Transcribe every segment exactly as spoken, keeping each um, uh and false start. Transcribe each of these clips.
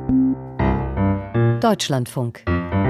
Deutschlandfunk.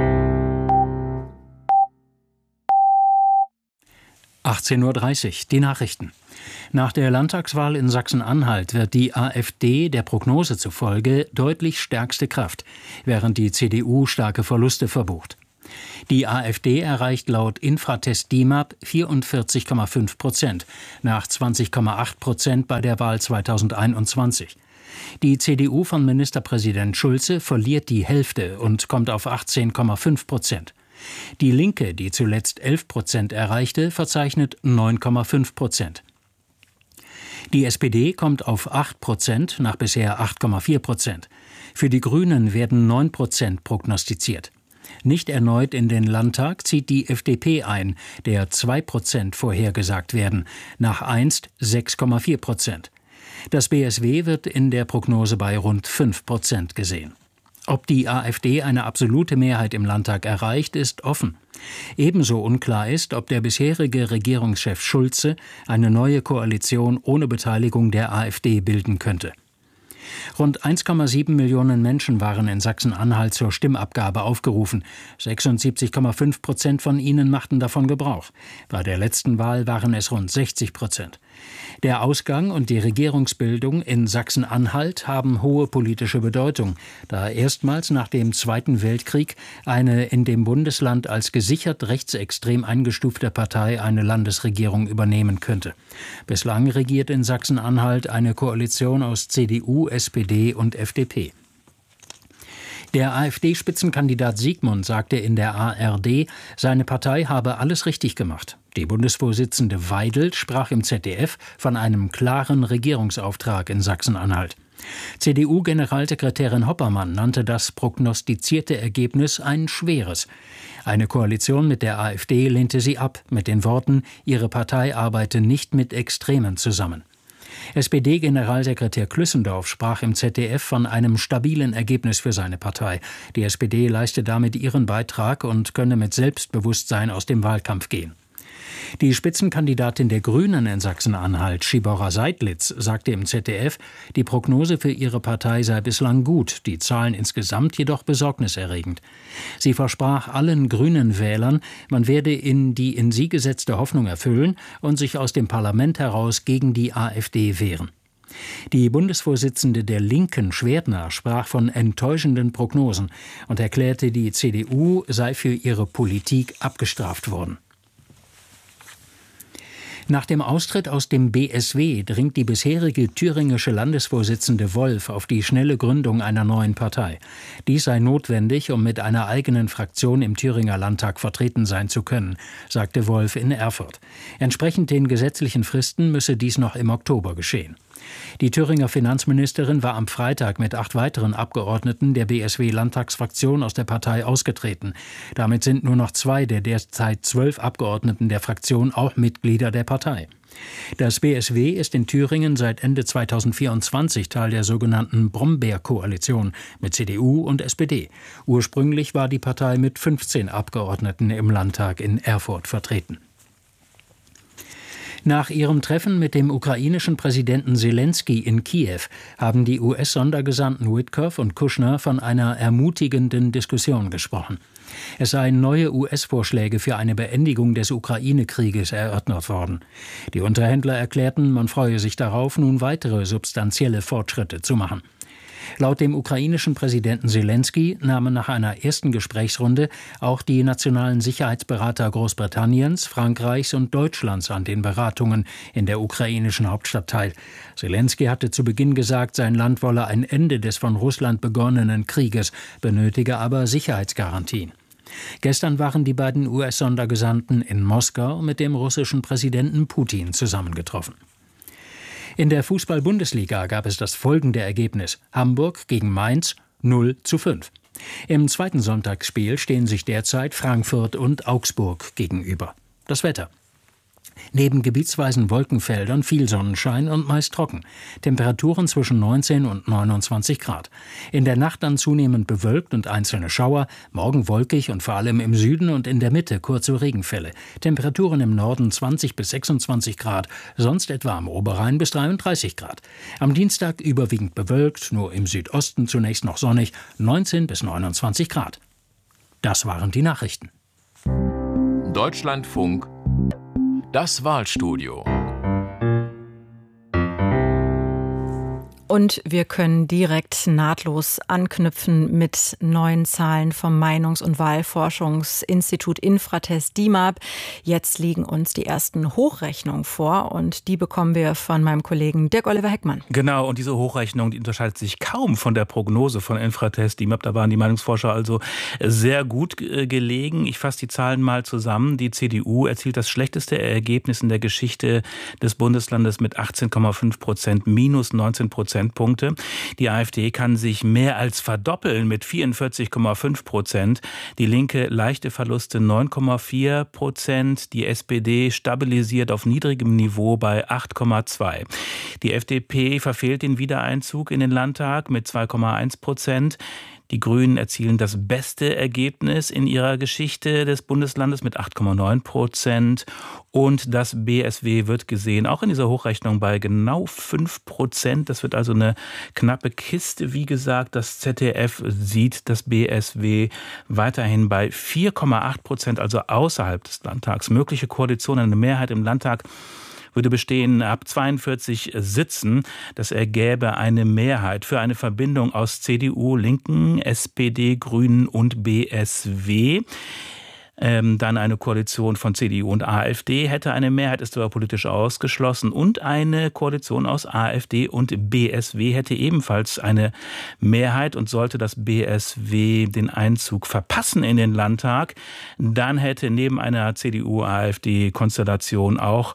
achtzehn Uhr dreißig, die Nachrichten. Nach der Landtagswahl in Sachsen-Anhalt wird die AfD der Prognose zufolge deutlich stärkste Kraft, während die C D U starke Verluste verbucht. Die AfD erreicht laut Infratest DIMAP vierundvierzig Komma fünf Prozent, nach zwanzig Komma acht Prozent bei der Wahl zweitausendeinundzwanzig. Die C D U von Ministerpräsident Schulze verliert die Hälfte und kommt auf achtzehn Komma fünf Prozent. Die Linke, die zuletzt elf Prozent erreichte, verzeichnet neun Komma fünf Prozent. Die S P D kommt auf acht Prozent nach bisher acht Komma vier Prozent. Für die Grünen werden neun Prozent prognostiziert. Nicht erneut in den Landtag zieht die F D P ein, der zwei Prozent vorhergesagt werden, nach einst sechs Komma vier Prozent. Das B S W wird in der Prognose bei rund fünf Prozent gesehen. Ob die AfD eine absolute Mehrheit im Landtag erreicht, ist offen. Ebenso unklar ist, ob der bisherige Regierungschef Schulze eine neue Koalition ohne Beteiligung der AfD bilden könnte. Rund eins Komma sieben Millionen Menschen waren in Sachsen-Anhalt zur Stimmabgabe aufgerufen. sechsundsiebzig Komma fünf Prozent von ihnen machten davon Gebrauch. Bei der letzten Wahl waren es rund sechzig Prozent. Der Ausgang und die Regierungsbildung in Sachsen-Anhalt haben hohe politische Bedeutung, da erstmals nach dem Zweiten Weltkrieg eine in dem Bundesland als gesichert rechtsextrem eingestufte Partei eine Landesregierung übernehmen könnte. Bislang regiert in Sachsen-Anhalt eine Koalition aus C D U, S P D und F D P. Der AfD-Spitzenkandidat Siegmund sagte in der A R D, seine Partei habe alles richtig gemacht. Die Bundesvorsitzende Weidel sprach im Z D F von einem klaren Regierungsauftrag in Sachsen-Anhalt. C D U-Generalsekretärin Hoppermann nannte das prognostizierte Ergebnis ein schweres. Eine Koalition mit der AfD lehnte sie ab, mit den Worten, ihre Partei arbeite nicht mit Extremen zusammen. S P D-Generalsekretär Klüssendorf sprach im Z D F von einem stabilen Ergebnis für seine Partei. Die S P D leiste damit ihren Beitrag und könne mit Selbstbewusstsein aus dem Wahlkampf gehen. Die Spitzenkandidatin der Grünen in Sachsen-Anhalt, Schibora Seidlitz, sagte im Z D F, die Prognose für ihre Partei sei bislang gut, die Zahlen insgesamt jedoch besorgniserregend. Sie versprach allen grünen Wählern, man werde in die in sie gesetzte Hoffnung erfüllen und sich aus dem Parlament heraus gegen die AfD wehren. Die Bundesvorsitzende der Linken, Schwerdner, sprach von enttäuschenden Prognosen und erklärte, die C D U sei für ihre Politik abgestraft worden. Nach dem Austritt aus dem B S W dringt die bisherige thüringische Landesvorsitzende Wolf auf die schnelle Gründung einer neuen Partei. Dies sei notwendig, um mit einer eigenen Fraktion im Thüringer Landtag vertreten sein zu können, sagte Wolf in Erfurt. Entsprechend den gesetzlichen Fristen müsse dies noch im Oktober geschehen. Die Thüringer Finanzministerin war am Freitag mit acht weiteren Abgeordneten der B S W-Landtagsfraktion aus der Partei ausgetreten. Damit sind nur noch zwei der derzeit zwölf Abgeordneten der Fraktion auch Mitglieder der Partei. Das B S W ist in Thüringen seit Ende zweitausendvierundzwanzig Teil der sogenannten Brombeer-Koalition mit C D U und S P D. Ursprünglich war die Partei mit fünfzehn Abgeordneten im Landtag in Erfurt vertreten. Nach ihrem Treffen mit dem ukrainischen Präsidenten Selenskyj in Kiew haben die U S-Sondergesandten Witkoff und Kushner von einer ermutigenden Diskussion gesprochen. Es seien neue U S-Vorschläge für eine Beendigung des Ukraine-Krieges erörtert worden. Die Unterhändler erklärten, man freue sich darauf, nun weitere substanzielle Fortschritte zu machen. Laut dem ukrainischen Präsidenten Selenskyj nahmen nach einer ersten Gesprächsrunde auch die nationalen Sicherheitsberater Großbritanniens, Frankreichs und Deutschlands an den Beratungen in der ukrainischen Hauptstadt teil. Selenskyj hatte zu Beginn gesagt, sein Land wolle ein Ende des von Russland begonnenen Krieges, benötige aber Sicherheitsgarantien. Gestern waren die beiden U S-Sondergesandten in Moskau mit dem russischen Präsidenten Putin zusammengetroffen. In der Fußball-Bundesliga gab es das folgende Ergebnis: Hamburg gegen Mainz null zu fünf. Im zweiten Sonntagsspiel stehen sich derzeit Frankfurt und Augsburg gegenüber. Das Wetter. Neben gebietsweisen Wolkenfeldern viel Sonnenschein und meist trocken. Temperaturen zwischen neunzehn und neunundzwanzig Grad. In der Nacht dann zunehmend bewölkt und einzelne Schauer, morgen wolkig und vor allem im Süden und in der Mitte kurze Regenfälle. Temperaturen im Norden zwanzig bis sechsundzwanzig Grad, sonst etwa am Oberrhein bis dreiunddreißig Grad. Am Dienstag überwiegend bewölkt, nur im Südosten zunächst noch sonnig, neunzehn bis neunundzwanzig Grad. Das waren die Nachrichten. Deutschlandfunk. Das Wahlstudio. Und wir können direkt nahtlos anknüpfen mit neuen Zahlen vom Meinungs- und Wahlforschungsinstitut Infratest D I M A P. Jetzt liegen uns die ersten Hochrechnungen vor und die bekommen wir von meinem Kollegen Dirk-Oliver Heckmann. Genau, und diese Hochrechnung, die unterscheidet sich kaum von der Prognose von Infratest D I M A P. Da waren die Meinungsforscher also sehr gut gelegen. Ich fasse die Zahlen mal zusammen. Die C D U erzielt das schlechteste Ergebnis in der Geschichte des Bundeslandes mit achtzehn Komma fünf Prozent, minus neunzehn Prozent. Punkte. Die AfD kann sich mehr als verdoppeln mit vierundvierzig Komma fünf Prozent. Die Linke leichte Verluste neun Komma vier Prozent. Die S P D stabilisiert auf niedrigem Niveau bei acht Komma zwei. Die F D P verfehlt den Wiedereinzug in den Landtag mit zwei Komma eins Prozent. Die Grünen erzielen das beste Ergebnis in ihrer Geschichte des Bundeslandes mit acht Komma neun Prozent. Und das B S W wird gesehen, auch in dieser Hochrechnung, bei genau fünf Prozent. Das wird also eine knappe Kiste. Wie gesagt, das Z D F sieht das B S W weiterhin bei vier Komma acht Prozent, also außerhalb des Landtags. Mögliche Koalition, eine Mehrheit im Landtag würde bestehen ab zweiundvierzig Sitzen. Das ergäbe eine Mehrheit für eine Verbindung aus C D U, Linken, S P D, Grünen und B S W. Ähm, dann eine Koalition von C D U und AfD hätte eine Mehrheit, ist aber politisch ausgeschlossen. Und eine Koalition aus AfD und B S W hätte ebenfalls eine Mehrheit. Und sollte das B S W den Einzug verpassen in den Landtag, dann hätte neben einer C D U-AfD-Konstellation auch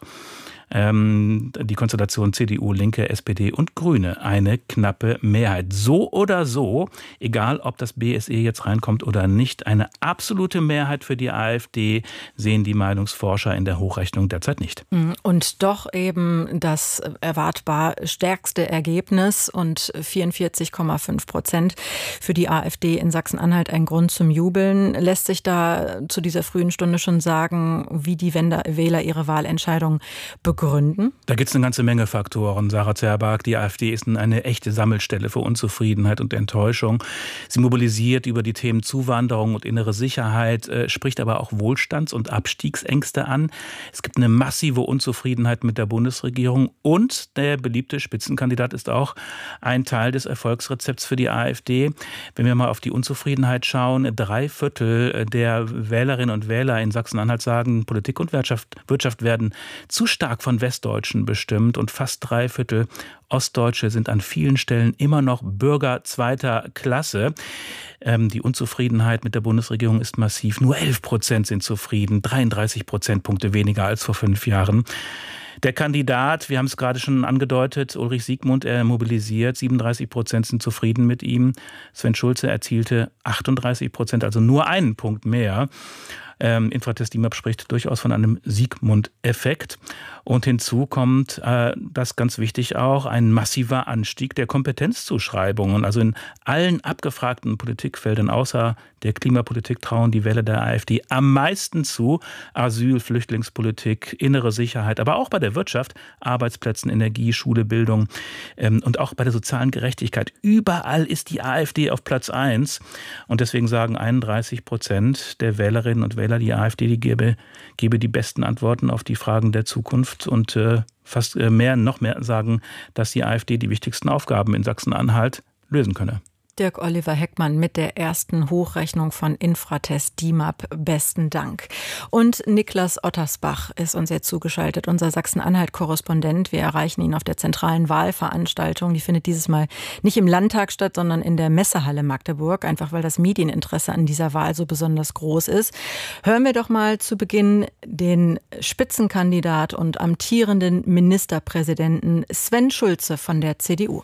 die Konstellation C D U, Linke, S P D und Grüne eine knappe Mehrheit. So oder so, egal ob das B S E jetzt reinkommt oder nicht, eine absolute Mehrheit für die AfD sehen die Meinungsforscher in der Hochrechnung derzeit nicht. Und doch eben das erwartbar stärkste Ergebnis und vierundvierzig Komma fünf Prozent für die AfD in Sachsen-Anhalt ein Grund zum Jubeln. Lässt sich da zu dieser frühen Stunde schon sagen, wie die Wähler ihre Wahlentscheidung begründen? Da gibt es eine ganze Menge Faktoren. Sarah Zerbark, die AfD ist eine echte Sammelstelle für Unzufriedenheit und Enttäuschung. Sie mobilisiert über die Themen Zuwanderung und innere Sicherheit, äh, spricht aber auch Wohlstands- und Abstiegsängste an. Es gibt eine massive Unzufriedenheit mit der Bundesregierung und der beliebte Spitzenkandidat ist auch ein Teil des Erfolgsrezepts für die AfD. Wenn wir mal auf die Unzufriedenheit schauen, drei Viertel der Wählerinnen und Wähler in Sachsen-Anhalt sagen, Politik und Wirtschaft, Wirtschaft werden zu stark von Westdeutschen bestimmt und fast drei Viertel Ostdeutsche sind an vielen Stellen immer noch Bürger zweiter Klasse. Ähm, die Unzufriedenheit mit der Bundesregierung ist massiv. Nur elf Prozent sind zufrieden, dreiunddreißig Prozentpunkte weniger als vor fünf Jahren. Der Kandidat, wir haben es gerade schon angedeutet, Ulrich Siegmund, er mobilisiert, siebenunddreißig Prozent sind zufrieden mit ihm. Sven Schulze erzielte achtunddreißig Prozent, also nur einen Punkt mehr. Ähm, Infratest D I M A P spricht durchaus von einem Siegmund-Effekt. Und hinzu kommt, äh, das ganz wichtig auch, ein massiver Anstieg der Kompetenzzuschreibungen. Also in allen abgefragten Politikfeldern außer der Klimapolitik trauen die Wähler der AfD am meisten zu. Asyl, Flüchtlingspolitik, innere Sicherheit, aber auch bei der Wirtschaft, Arbeitsplätzen, Energie, Schule, Bildung ähm, und auch bei der sozialen Gerechtigkeit. Überall ist die AfD auf Platz eins. Und deswegen sagen einunddreißig Prozent der Wählerinnen und Wähler, die AfD, die gebe, gebe die besten Antworten auf die Fragen der Zukunft. Und äh, fast äh, mehr, noch mehr sagen, dass die AfD die wichtigsten Aufgaben in Sachsen-Anhalt lösen könne. Dirk-Oliver Heckmann mit der ersten Hochrechnung von Infratest D I M A P. Besten Dank. Und Niklas Ottersbach ist uns jetzt zugeschaltet, unser Sachsen-Anhalt-Korrespondent. Wir erreichen ihn auf der zentralen Wahlveranstaltung. Die findet dieses Mal nicht im Landtag statt, sondern in der Messehalle Magdeburg, einfach weil das Medieninteresse an dieser Wahl so besonders groß ist. Hören wir doch mal zu Beginn den Spitzenkandidat und amtierenden Ministerpräsidenten Sven Schulze von der C D U.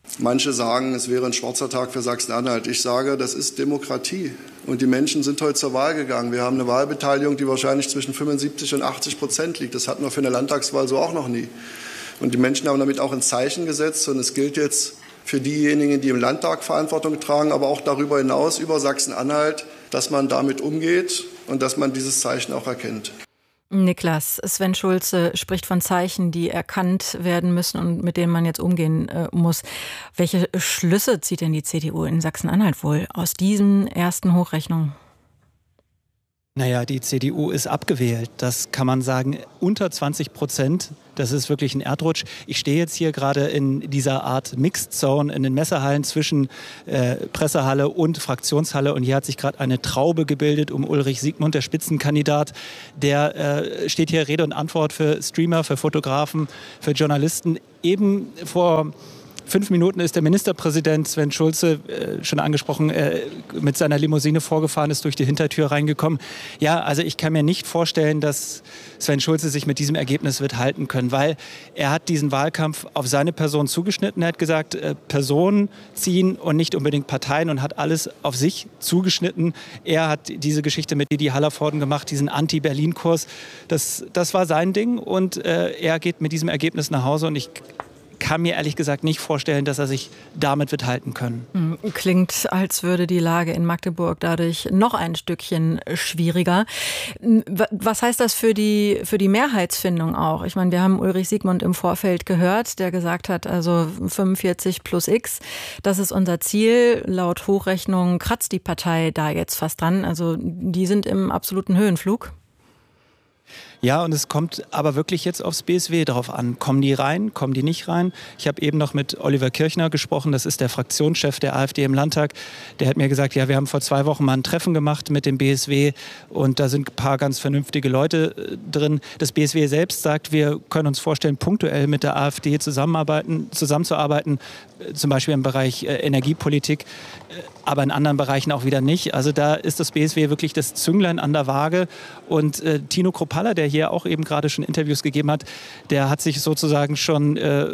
Manche sagen, es wäre ein schwarzer Tag für Sachsen-Anhalt. Ich sage, das ist Demokratie. Und die Menschen sind heute zur Wahl gegangen. Wir haben eine Wahlbeteiligung, die wahrscheinlich zwischen fünfundsiebzig und achtzig Prozent liegt. Das hatten wir für eine Landtagswahl so auch noch nie. Und die Menschen haben damit auch ein Zeichen gesetzt. Und es gilt jetzt für diejenigen, die im Landtag Verantwortung tragen, aber auch darüber hinaus, über Sachsen-Anhalt, dass man damit umgeht und dass man dieses Zeichen auch erkennt. Niklas, Sven Schulze spricht von Zeichen, die erkannt werden müssen und mit denen man jetzt umgehen äh, muss. Welche Schlüsse zieht denn die C D U in Sachsen-Anhalt wohl aus diesen ersten Hochrechnungen? Naja, die C D U ist abgewählt. Das kann man sagen, unter zwanzig Prozent. Das ist wirklich ein Erdrutsch. Ich stehe jetzt hier gerade in dieser Art Mixed Zone in den Messehallen zwischen äh, Pressehalle und Fraktionshalle. Und hier hat sich gerade eine Traube gebildet um Ulrich Siegmund, der Spitzenkandidat. Der äh, steht hier Rede und Antwort für Streamer, für Fotografen, für Journalisten. Eben vor fünf Minuten ist der Ministerpräsident Sven Schulze, äh, schon angesprochen, äh, mit seiner Limousine vorgefahren, ist durch die Hintertür reingekommen. Ja, also ich kann mir nicht vorstellen, dass Sven Schulze sich mit diesem Ergebnis wird halten können, weil er hat diesen Wahlkampf auf seine Person zugeschnitten. Er hat gesagt, äh, Personen ziehen und nicht unbedingt Parteien und hat alles auf sich zugeschnitten. Er hat diese Geschichte mit Didi Hallervorden gemacht, diesen Anti-Berlin-Kurs. Das, das war sein Ding und äh, er geht mit diesem Ergebnis nach Hause und ich kann mir ehrlich gesagt nicht vorstellen, dass er sich damit wird halten können. Klingt, als würde die Lage in Magdeburg dadurch noch ein Stückchen schwieriger. Was heißt das für die, für die Mehrheitsfindung auch? Ich meine, wir haben Ulrich Siegmund im Vorfeld gehört, der gesagt hat, also fünfundvierzig plus X, das ist unser Ziel. Laut Hochrechnung kratzt die Partei da jetzt fast dran. Also die sind im absoluten Höhenflug. Ja, und es kommt aber wirklich jetzt aufs B S W drauf an. Kommen die rein, kommen die nicht rein? Ich habe eben noch mit Oliver Kirchner gesprochen, das ist der Fraktionschef der AfD im Landtag. Der hat mir gesagt, ja, wir haben vor zwei Wochen mal ein Treffen gemacht mit dem B S W und da sind ein paar ganz vernünftige Leute drin. Das B S W selbst sagt, wir können uns vorstellen, punktuell mit der AfD zusammenarbeiten, zusammenzuarbeiten, zum Beispiel im Bereich äh, Energiepolitik, äh, aber in anderen Bereichen auch wieder nicht. Also da ist das B S W wirklich das Zünglein an der Waage. Und äh, Tino Kruppalla, der hier auch eben gerade schon Interviews gegeben hat, der hat sich sozusagen schon äh,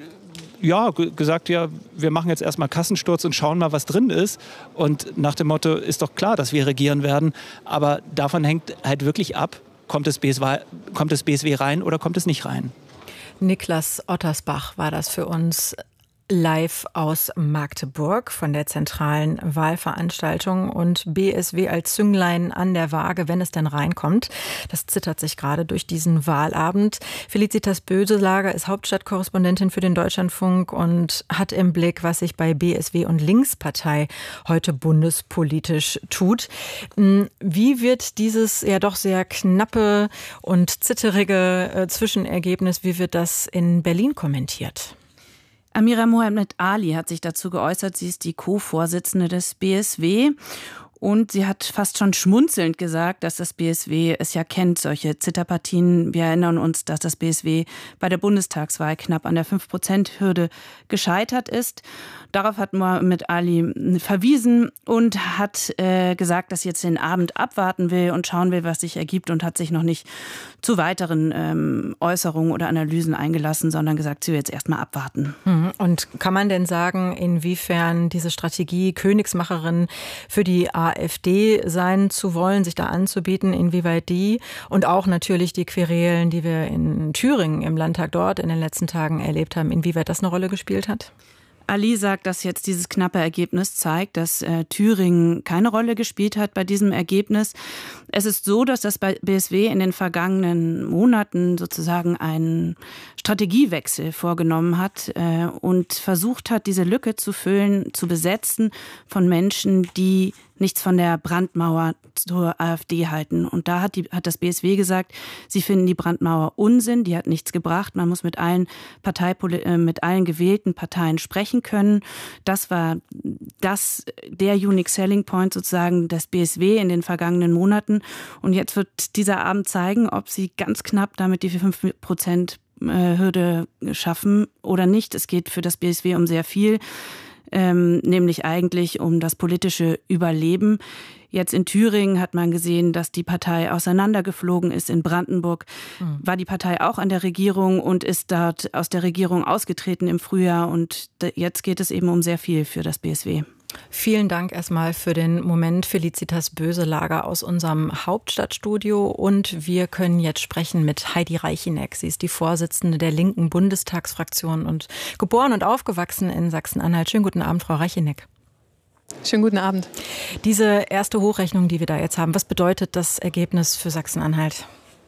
ja, g- gesagt, ja, wir machen jetzt erstmal Kassensturz und schauen mal, was drin ist. Und nach dem Motto, ist doch klar, dass wir regieren werden. Aber davon hängt halt wirklich ab, kommt das B S W, kommt das B S W rein oder kommt es nicht rein. Niklas Ottersbach war das für uns live aus Magdeburg von der zentralen Wahlveranstaltung und B S W als Zünglein an der Waage, wenn es denn reinkommt. Das zittert sich gerade durch diesen Wahlabend. Felicitas Böselager ist Hauptstadtkorrespondentin für den Deutschlandfunk und hat im Blick, was sich bei B S W und Linkspartei heute bundespolitisch tut. Wie wird dieses ja doch sehr knappe und zitterige äh, Zwischenergebnis, wie wird das in Berlin kommentiert? Amira Mohamed Ali hat sich dazu geäußert. Sie ist die Co-Vorsitzende des B S W. Und sie hat fast schon schmunzelnd gesagt, dass das B S W es ja kennt, solche Zitterpartien. Wir erinnern uns, dass das B S W bei der Bundestagswahl knapp an der fünf Prozent Hürde gescheitert ist. Darauf hat Mohamed Ali verwiesen und hat äh, gesagt, dass sie jetzt den Abend abwarten will und schauen will, was sich ergibt und hat sich noch nicht zu weiteren ähm, Äußerungen oder Analysen eingelassen, sondern gesagt, sie will jetzt erstmal abwarten. Und kann man denn sagen, inwiefern diese Strategie, Königsmacherin für die AfD sein zu wollen, sich da anzubieten, inwieweit die und auch natürlich die Querelen, die wir in Thüringen im Landtag dort in den letzten Tagen erlebt haben, inwieweit das eine Rolle gespielt hat? Ali sagt, dass jetzt dieses knappe Ergebnis zeigt, dass äh, Thüringen keine Rolle gespielt hat bei diesem Ergebnis. Es ist so, dass das B S W in den vergangenen Monaten sozusagen einen Strategiewechsel vorgenommen hat äh, und versucht hat, diese Lücke zu füllen, zu besetzen von Menschen, die nichts von der Brandmauer zur AfD halten. Und da hat, die, hat das B S W gesagt, sie finden die Brandmauer Unsinn, die hat nichts gebracht. Man muss mit allen Parteipoli- äh, mit allen gewählten Parteien sprechen können. Das war das, der Unique Selling Point sozusagen des B S W in den vergangenen Monaten. Und jetzt wird dieser Abend zeigen, ob sie ganz knapp damit die fünf Prozent Hürde schaffen oder nicht. Es geht für das B S W um sehr viel. ähm, nämlich eigentlich um das politische Überleben. Jetzt in Thüringen hat man gesehen, dass die Partei auseinandergeflogen ist. In Brandenburg mhm. war die Partei auch an der Regierung und ist dort aus der Regierung ausgetreten im Frühjahr. Und jetzt geht es eben um sehr viel für das B S W. Vielen Dank erstmal für den Moment, Felicitas Böselager aus unserem Hauptstadtstudio. Und wir können jetzt sprechen mit Heidi Reichineck. Sie ist die Vorsitzende der linken Bundestagsfraktion und geboren und aufgewachsen in Sachsen-Anhalt. Schönen guten Abend, Frau Reichineck. Schönen guten Abend. Diese erste Hochrechnung, die wir da jetzt haben, was bedeutet das Ergebnis für Sachsen-Anhalt?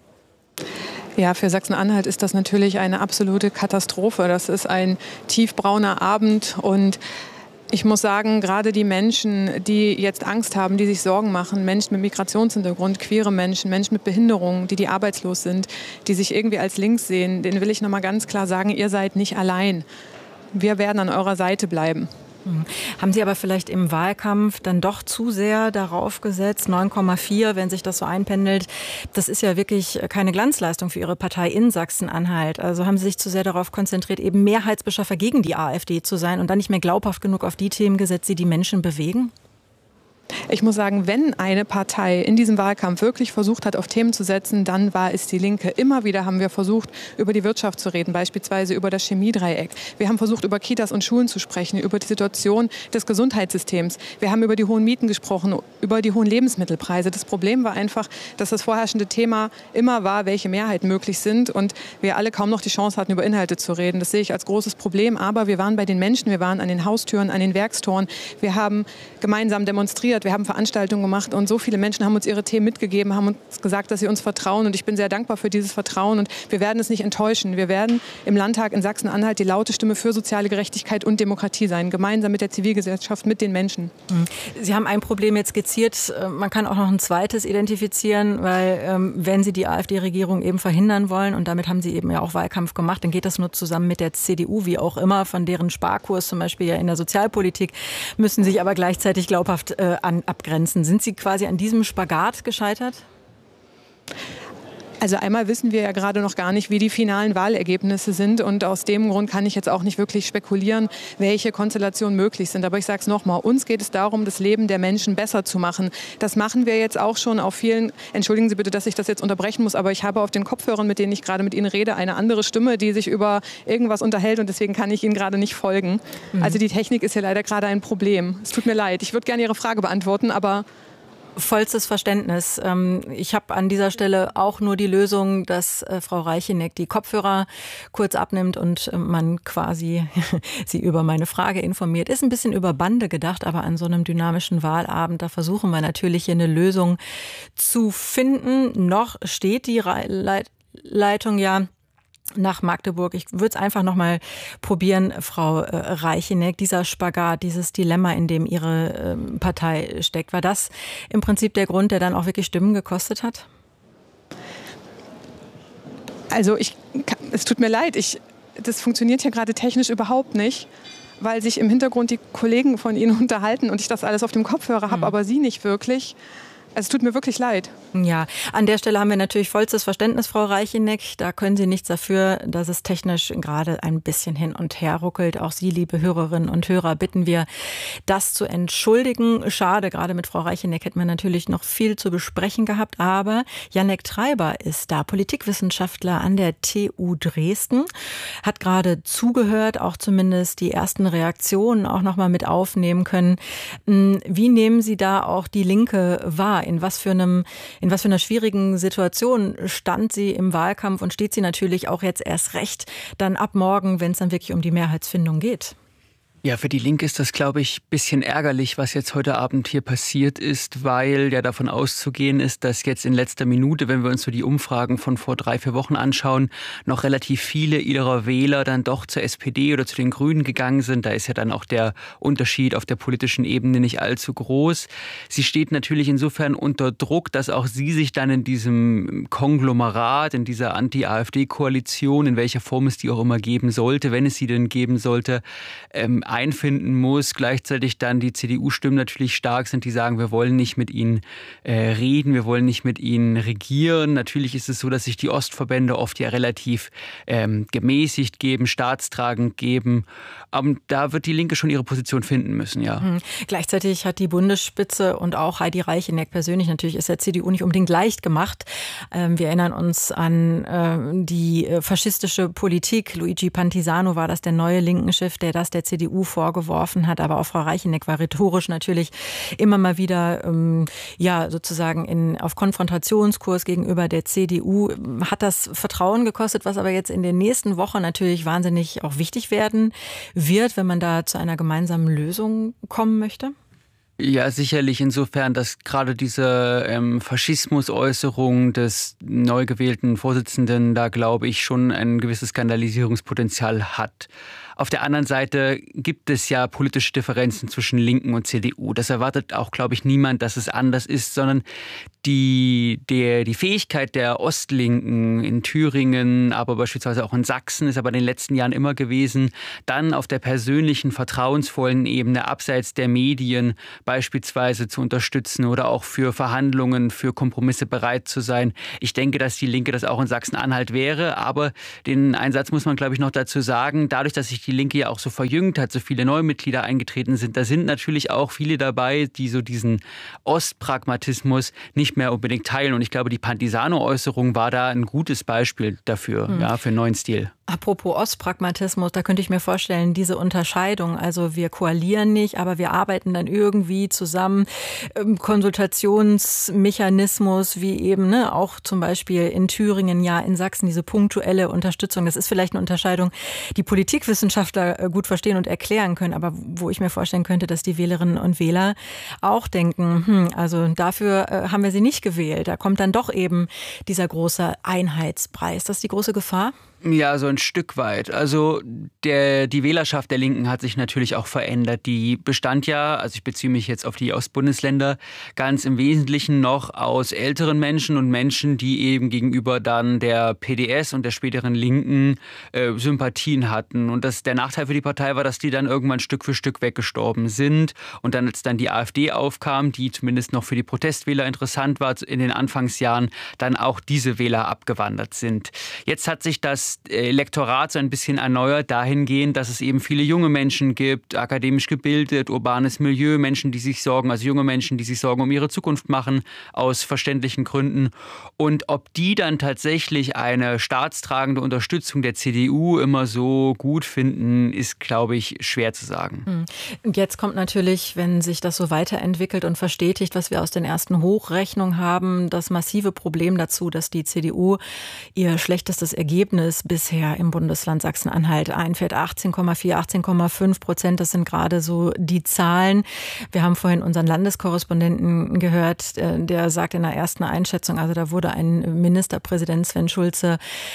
Ja, für Sachsen-Anhalt ist das natürlich eine absolute Katastrophe. Das ist ein tiefbrauner Abend und ich muss sagen, gerade die Menschen, die jetzt Angst haben, die sich Sorgen machen, Menschen mit Migrationshintergrund, queere Menschen, Menschen mit Behinderungen, die die arbeitslos sind, die sich irgendwie als links sehen, denen will ich noch mal ganz klar sagen, ihr seid nicht allein. Wir werden an eurer Seite bleiben. Haben Sie aber vielleicht im Wahlkampf dann doch zu sehr darauf gesetzt, neun Komma vier, wenn sich das so einpendelt, das ist ja wirklich keine Glanzleistung für Ihre Partei in Sachsen-Anhalt. Also haben Sie sich zu sehr darauf konzentriert, eben Mehrheitsbeschaffer gegen die AfD zu sein und dann nicht mehr glaubhaft genug auf die Themen gesetzt, die die Menschen bewegen? Ich muss sagen, wenn eine Partei in diesem Wahlkampf wirklich versucht hat, auf Themen zu setzen, dann war es die Linke. Immer wieder haben wir versucht, über die Wirtschaft zu reden, beispielsweise über das Chemiedreieck. Wir haben versucht, über Kitas und Schulen zu sprechen, über die Situation des Gesundheitssystems. Wir haben über die hohen Mieten gesprochen, über die hohen Lebensmittelpreise. Das Problem war einfach, dass das vorherrschende Thema immer war, welche Mehrheiten möglich sind und wir alle kaum noch die Chance hatten, über Inhalte zu reden. Das sehe ich als großes Problem. Aber wir waren bei den Menschen, wir waren an den Haustüren, an den Werkstoren. Wir haben gemeinsam demonstriert. Wir haben Veranstaltungen gemacht und so viele Menschen haben uns ihre Themen mitgegeben, haben uns gesagt, dass sie uns vertrauen und ich bin sehr dankbar für dieses Vertrauen und wir werden es nicht enttäuschen. Wir werden im Landtag in Sachsen-Anhalt die laute Stimme für soziale Gerechtigkeit und Demokratie sein, gemeinsam mit der Zivilgesellschaft, mit den Menschen. Sie haben ein Problem jetzt skizziert, man kann auch noch ein zweites identifizieren, weil ähm, wenn Sie die AfD-Regierung eben verhindern wollen und damit haben Sie eben ja auch Wahlkampf gemacht, dann geht das nur zusammen mit der C D U, wie auch immer, von deren Sparkurs zum Beispiel ja in der Sozialpolitik, müssen sich aber gleichzeitig glaubhaft äh, an, abgrenzen. Sind Sie quasi an diesem Spagat gescheitert? Also einmal wissen wir ja gerade noch gar nicht, wie die finalen Wahlergebnisse sind und aus dem Grund kann ich jetzt auch nicht wirklich spekulieren, welche Konstellationen möglich sind. Aber ich sage es nochmal, uns geht es darum, das Leben der Menschen besser zu machen. Das machen wir jetzt auch schon auf vielen, entschuldigen Sie bitte, dass ich das jetzt unterbrechen muss, aber ich habe auf den Kopfhörern, mit denen ich gerade mit Ihnen rede, eine andere Stimme, die sich über irgendwas unterhält und deswegen kann ich Ihnen gerade nicht folgen. Mhm. Also die Technik ist ja leider gerade ein Problem. Es tut mir leid, ich würde gerne Ihre Frage beantworten, aber... Vollstes Verständnis. Ich habe an dieser Stelle auch nur die Lösung, dass Frau Reichineck die Kopfhörer kurz abnimmt und man quasi sie über meine Frage informiert. Ist ein bisschen über Bande gedacht, aber an so einem dynamischen Wahlabend, da versuchen wir natürlich hier eine Lösung zu finden. Noch steht die Leitung ja nach Magdeburg. Ich würde es einfach noch mal probieren, Frau äh, Reichineck, dieser Spagat, dieses Dilemma, in dem Ihre äh, Partei steckt. War das im Prinzip der Grund, der dann auch wirklich Stimmen gekostet hat? Also ich, es tut mir leid, ich, das funktioniert hier gerade technisch überhaupt nicht, weil sich im Hintergrund die Kollegen von Ihnen unterhalten und ich das alles auf dem Kopfhörer habe, mhm. aber Sie nicht wirklich. Es tut mir wirklich leid. Ja, an der Stelle haben wir natürlich vollstes Verständnis, Frau Reichineck. Da können Sie nichts dafür, dass es technisch gerade ein bisschen hin und her ruckelt. Auch Sie, liebe Hörerinnen und Hörer, bitten wir, das zu entschuldigen. Schade, gerade mit Frau Reichineck hätten wir natürlich noch viel zu besprechen gehabt. Aber Jannek Treiber ist da, Politikwissenschaftler an der T U Dresden, hat gerade zugehört, auch zumindest die ersten Reaktionen auch noch mal mit aufnehmen können. Wie nehmen Sie da auch die Linke wahr? In was für einem, in was für einer schwierigen Situation stand sie im Wahlkampf und steht sie natürlich auch jetzt erst recht dann ab morgen, wenn es dann wirklich um die Mehrheitsfindung geht? Ja, für die Linke ist das, glaube ich, ein bisschen ärgerlich, was jetzt heute Abend hier passiert ist, weil ja davon auszugehen ist, dass jetzt in letzter Minute, wenn wir uns so die Umfragen von vor drei, vier Wochen anschauen, noch relativ viele ihrer Wähler dann doch zur S P D oder zu den Grünen gegangen sind. Da ist ja dann auch der Unterschied auf der politischen Ebene nicht allzu groß. Sie steht natürlich insofern unter Druck, dass auch sie sich dann in diesem Konglomerat, in dieser Anti-AfD-Koalition, in welcher Form es die auch immer geben sollte, wenn es sie denn geben sollte, ähm, einfinden muss. Gleichzeitig dann die C D U-Stimmen natürlich stark sind, die sagen, wir wollen nicht mit ihnen äh, reden, wir wollen nicht mit ihnen regieren. Natürlich ist es so, dass sich die Ostverbände oft ja relativ ähm, gemäßigt geben, staatstragend geben. Aber da wird die Linke schon ihre Position finden müssen, ja. Mhm. Gleichzeitig hat die Bundesspitze und auch Heidi Reicheneck persönlich natürlich ist der C D U nicht unbedingt leicht gemacht. Ähm, wir erinnern uns an äh, die äh, faschistische Politik. Luigi Pantisano war das, der neue Linken-Chef, der das der C D U vorgeworfen hat. Aber auch Frau Reicheneck war rhetorisch natürlich immer mal wieder ähm, ja sozusagen in, auf Konfrontationskurs gegenüber der C D U. Hat das Vertrauen gekostet, was aber jetzt in den nächsten Wochen natürlich wahnsinnig auch wichtig werden wird, wenn man da zu einer gemeinsamen Lösung kommen möchte? Ja, sicherlich insofern, dass gerade diese ähm, Faschismusäußerung des neu gewählten Vorsitzenden da, glaube ich, schon ein gewisses Skandalisierungspotenzial hat. Auf der anderen Seite gibt es ja politische Differenzen zwischen Linken und C D U. Das erwartet auch, glaube ich, niemand, dass es anders ist, sondern die, der, die Fähigkeit der Ostlinken in Thüringen, aber beispielsweise auch in Sachsen, ist aber in den letzten Jahren immer gewesen, dann auf der persönlichen, vertrauensvollen Ebene, abseits der Medien beispielsweise zu unterstützen oder auch für Verhandlungen, für Kompromisse bereit zu sein. Ich denke, dass die Linke das auch in Sachsen-Anhalt wäre, aber den Einsatz muss man, glaube ich, noch dazu sagen, dadurch, dass sich die Linke ja auch so verjüngt hat, so viele neue Mitglieder eingetreten sind, da sind natürlich auch viele dabei, die so diesen Ostpragmatismus nicht mehr unbedingt teilen. Und ich glaube, die Pantisano-Äußerung war da ein gutes Beispiel dafür, hm. ja, für einen neuen Stil. Apropos Ostpragmatismus, da könnte ich mir vorstellen, diese Unterscheidung, also wir koalieren nicht, aber wir arbeiten dann irgendwie zusammen, Konsultationsmechanismus, wie eben ne, auch zum Beispiel in Thüringen, ja in Sachsen, diese punktuelle Unterstützung, das ist vielleicht eine Unterscheidung, die Politikwissenschaftler gut verstehen und erklären können, aber wo ich mir vorstellen könnte, dass die Wählerinnen und Wähler auch denken, hm, also dafür haben wir sie nicht gewählt, da kommt dann doch eben dieser große Einheitspreis. Das ist die große Gefahr? Ja, so ein Stück weit. Also der, die Wählerschaft der Linken hat sich natürlich auch verändert. Die bestand ja, also ich beziehe mich jetzt auf die Ostbundesländer, ganz im Wesentlichen noch aus älteren Menschen und Menschen, die eben gegenüber dann der P D S und der späteren Linken äh, Sympathien hatten. Und das, der Nachteil für die Partei war, dass die dann irgendwann Stück für Stück weggestorben sind. Und dann, als dann die AfD aufkam, die zumindest noch für die Protestwähler interessant war in den Anfangsjahren, dann auch diese Wähler abgewandert sind. Jetzt hat sich das Elektorat so ein bisschen erneuert dahingehend, dass es eben viele junge Menschen gibt, akademisch gebildet, urbanes Milieu, Menschen, die sich sorgen, also junge Menschen, die sich Sorgen um ihre Zukunft machen, aus verständlichen Gründen. Und ob die dann tatsächlich eine staatstragende Unterstützung der C D U immer so gut finden, ist, glaube ich, schwer zu sagen. Und jetzt kommt natürlich, wenn sich das so weiterentwickelt und verstetigt, was wir aus den ersten Hochrechnungen haben, das massive Problem dazu, dass die C D U ihr schlechtestes Ergebnis bisher im Bundesland Sachsen-Anhalt einfährt. achtzehn Komma vier, achtzehn Komma fünf Prozent, das sind gerade so die Zahlen. Wir haben vorhin unseren Landeskorrespondenten gehört, der sagt in der ersten Einschätzung, also da wurde ein Ministerpräsident Sven Schulze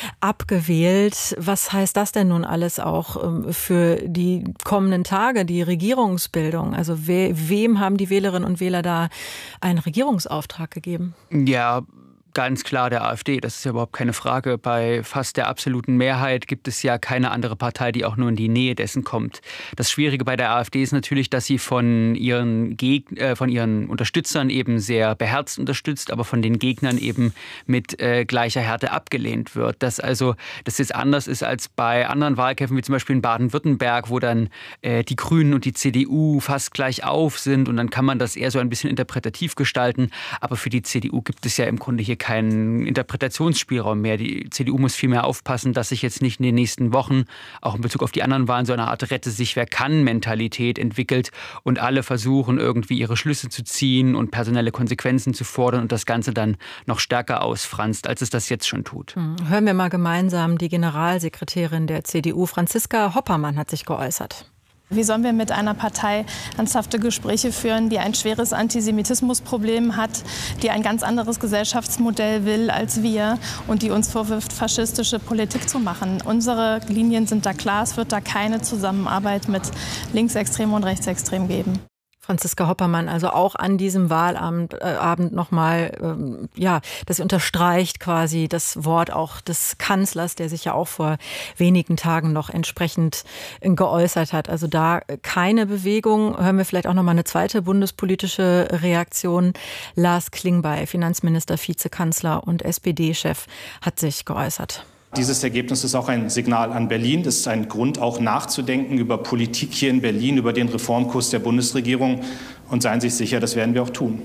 abgewählt. Was heißt das denn nun alles auch für die kommenden Tage, die Regierungsbildung? Also we- wem haben die Wählerinnen und Wähler da einen Regierungsauftrag gegeben? Ja, ganz klar der AfD, das ist ja überhaupt keine Frage. Bei fast der absoluten Mehrheit gibt es ja keine andere Partei, die auch nur in die Nähe dessen kommt. Das Schwierige bei der AfD ist natürlich, dass sie von ihren, Geg- äh, von ihren Unterstützern eben sehr beherzt unterstützt, aber von den Gegnern eben mit äh, gleicher Härte abgelehnt wird. Dass also das jetzt anders ist als bei anderen Wahlkämpfen, wie zum Beispiel in Baden-Württemberg, wo dann äh, die Grünen und die C D U fast gleich auf sind und dann kann man das eher so ein bisschen interpretativ gestalten. Aber für die C D U gibt es ja im Grunde hier keinen Interpretationsspielraum mehr. Die C D U muss viel mehr aufpassen, dass sich jetzt nicht in den nächsten Wochen, auch in Bezug auf die anderen Wahlen, so eine Art Rette-sich-wer-kann-Mentalität entwickelt und alle versuchen, irgendwie ihre Schlüsse zu ziehen und personelle Konsequenzen zu fordern und das Ganze dann noch stärker ausfranst, als es das jetzt schon tut. Hören wir mal gemeinsam die Generalsekretärin der C D U, Franziska Hoppermann, hat sich geäußert. Wie sollen wir mit einer Partei ernsthafte Gespräche führen, die ein schweres Antisemitismusproblem hat, die ein ganz anderes Gesellschaftsmodell will als wir und die uns vorwirft, faschistische Politik zu machen? Unsere Linien sind da klar, es wird da keine Zusammenarbeit mit Linksextremen und Rechtsextremen geben. Franziska Hoppermann, also auch an diesem Wahlabend äh, Abend nochmal, ähm, ja, das unterstreicht quasi das Wort auch des Kanzlers, der sich ja auch vor wenigen Tagen noch entsprechend geäußert hat. Also da keine Bewegung. Hören wir vielleicht auch nochmal eine zweite bundespolitische Reaktion. Lars Klingbeil, Finanzminister, Vizekanzler und S P D-Chef, hat sich geäußert. Dieses Ergebnis ist auch ein Signal an Berlin. Das ist ein Grund, auch nachzudenken über Politik hier in Berlin, über den Reformkurs der Bundesregierung. Und seien Sie sich sicher, das werden wir auch tun.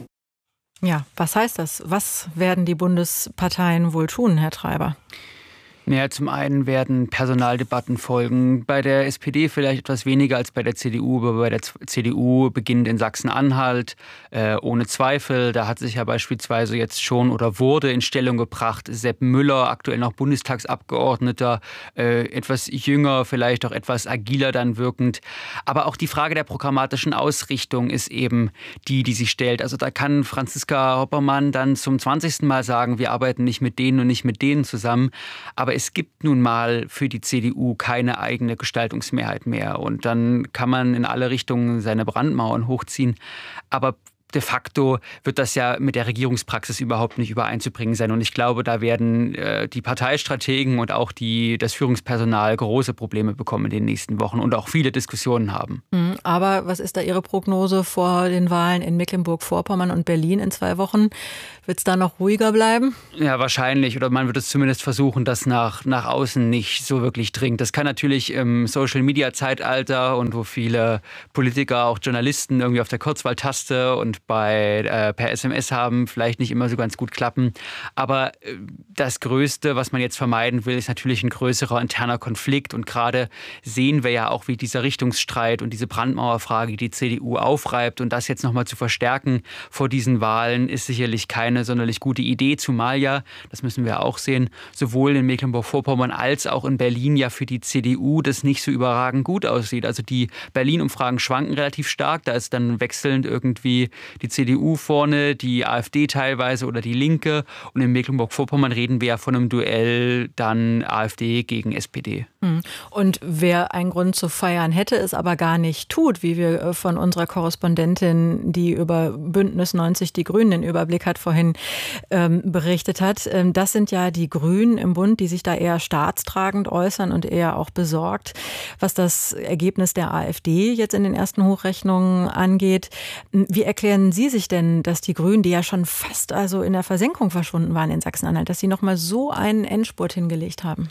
Ja, was heißt das? Was werden die Bundesparteien wohl tun, Herr Treiber? Naja, zum einen werden Personaldebatten folgen. Bei der S P D vielleicht etwas weniger als bei der C D U, aber bei der C D U beginnt in Sachsen-Anhalt äh, ohne Zweifel. Da hat sich ja beispielsweise jetzt schon oder wurde in Stellung gebracht Sepp Müller, aktuell noch Bundestagsabgeordneter, äh, etwas jünger, vielleicht auch etwas agiler dann wirkend. Aber auch die Frage der programmatischen Ausrichtung ist eben die, die sich stellt. Also da kann Franziska Hoppermann dann zum zwanzigsten Mal sagen, wir arbeiten nicht mit denen und nicht mit denen zusammen. Aber es gibt nun mal für die C D U keine eigene Gestaltungsmehrheit mehr. Und dann kann man in alle Richtungen seine Brandmauern hochziehen. Aber de facto wird das ja mit der Regierungspraxis überhaupt nicht übereinzubringen sein. Und ich glaube, da werden äh, die Parteistrategen und auch die, das Führungspersonal große Probleme bekommen in den nächsten Wochen und auch viele Diskussionen haben. Aber was ist da Ihre Prognose vor den Wahlen in Mecklenburg-Vorpommern und Berlin in zwei Wochen? Wird es da noch ruhiger bleiben? Ja, wahrscheinlich. Oder man wird es zumindest versuchen, dass nach, nach außen nicht so wirklich dringt. Das kann natürlich im Social-Media-Zeitalter und wo viele Politiker, auch Journalisten irgendwie auf der Kurzwahltaste und bei äh, per S M S haben, vielleicht nicht immer so ganz gut klappen. Aber äh, das Größte, was man jetzt vermeiden will, ist natürlich ein größerer interner Konflikt. Und gerade sehen wir ja auch, wie dieser Richtungsstreit und diese Brandmauerfrage die C D U aufreibt. Und das jetzt nochmal zu verstärken vor diesen Wahlen ist sicherlich keine sonderlich gute Idee. Zumal ja, das müssen wir auch sehen, sowohl in Mecklenburg-Vorpommern als auch in Berlin ja für die C D U das nicht so überragend gut aussieht. Also die Berlin-Umfragen schwanken relativ stark. Da ist dann wechselnd irgendwie die C D U vorne, die AfD teilweise oder die Linke. Und in Mecklenburg-Vorpommern reden wir ja von einem Duell dann AfD gegen S P D. Und wer einen Grund zu feiern hätte, es aber gar nicht tut, wie wir von unserer Korrespondentin, die über Bündnis neunzig Die Grünen den Überblick hat, vorhin ähm, berichtet hat. Ähm, das sind ja die Grünen im Bund, die sich da eher staatstragend äußern und eher auch besorgt, was das Ergebnis der AfD jetzt in den ersten Hochrechnungen angeht. Wie erklären Sie sich denn, dass die Grünen, die ja schon fast also in der Versenkung verschwunden waren in Sachsen-Anhalt, dass sie nochmal so einen Endspurt hingelegt haben?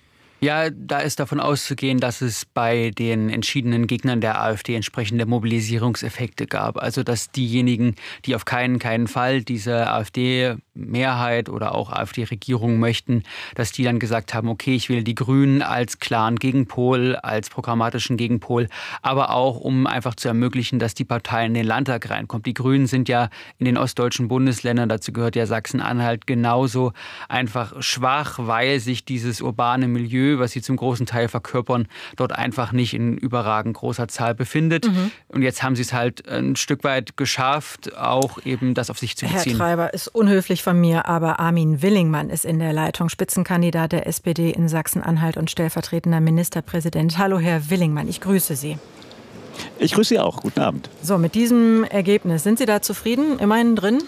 Ja, da ist davon auszugehen, dass es bei den entschiedenen Gegnern der AfD entsprechende Mobilisierungseffekte gab. Also dass diejenigen, die auf keinen, keinen Fall diese AfD-Mehrheit oder auch AfD-Regierung möchten, dass die dann gesagt haben, okay, ich wähle die Grünen als klaren Gegenpol, als programmatischen Gegenpol, aber auch, um einfach zu ermöglichen, dass die Partei in den Landtag reinkommt. Die Grünen sind ja in den ostdeutschen Bundesländern, dazu gehört ja Sachsen-Anhalt, genauso einfach schwach, weil sich dieses urbane Milieu, was sie zum großen Teil verkörpern, dort einfach nicht in überragend großer Zahl befindet. Mhm. Und jetzt haben sie es halt ein Stück weit geschafft, auch eben das auf sich zu beziehen. Herr Treiber, ist unhöflich von mir, aber Armin Willingmann ist in der Leitung, Spitzenkandidat der S P D in Sachsen-Anhalt und stellvertretender Ministerpräsident. Hallo, Herr Willingmann, ich grüße Sie. Ich grüße Sie auch. Guten Abend. So, mit diesem Ergebnis, sind Sie da zufrieden? Immerhin drin?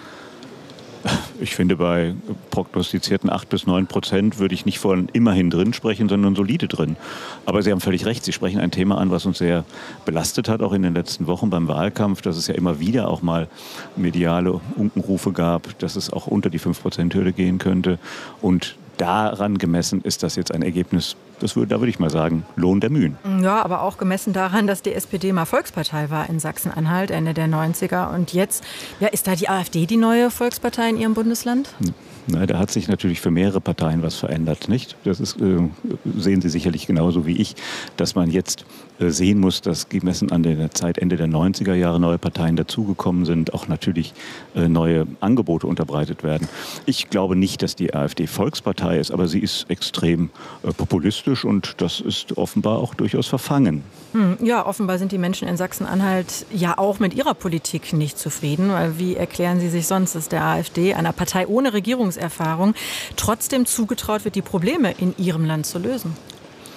Ich finde, bei prognostizierten acht bis neun Prozent würde ich nicht von immerhin drin sprechen, sondern solide drin. Aber Sie haben völlig recht, Sie sprechen ein Thema an, was uns sehr belastet hat, auch in den letzten Wochen beim Wahlkampf, dass es ja immer wieder auch mal mediale Unkenrufe gab, dass es auch unter die fünf Prozent Hürde gehen könnte. Und daran gemessen ist das jetzt ein Ergebnis, das würde, da würde ich mal sagen, Lohn der Mühen. Ja, aber auch gemessen daran, dass die S P D mal Volkspartei war in Sachsen-Anhalt Ende der neunziger. Und jetzt, ja, ist da die AfD die neue Volkspartei in Ihrem Bundesland? Hm. Na, da hat sich natürlich für mehrere Parteien was verändert, nicht? Das ist, äh, sehen Sie sicherlich genauso wie ich, dass man jetzt äh, sehen muss, dass gemessen an der Zeit Ende der neunziger Jahre neue Parteien dazugekommen sind, auch natürlich äh, neue Angebote unterbreitet werden. Ich glaube nicht, dass die AfD Volkspartei ist, aber sie ist extrem äh, populistisch und das ist offenbar auch durchaus verfangen. Hm, ja, offenbar sind die Menschen in Sachsen-Anhalt ja auch mit ihrer Politik nicht zufrieden, weil wie erklären Sie sich sonst, dass der AfD, einer Partei ohne Regierungserfahrung, trotzdem zugetraut wird, die Probleme in ihrem Land zu lösen?